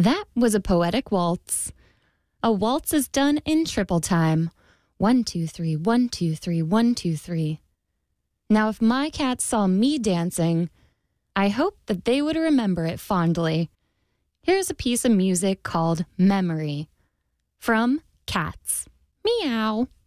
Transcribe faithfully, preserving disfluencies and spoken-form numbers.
That was a poetic waltz. A waltz is done in triple time. One, two, three, one, two, three, one, two, three. Now, if my cats saw me dancing, I hope that they would remember it fondly. Here's a piece of music called Memory from Cats. Meow.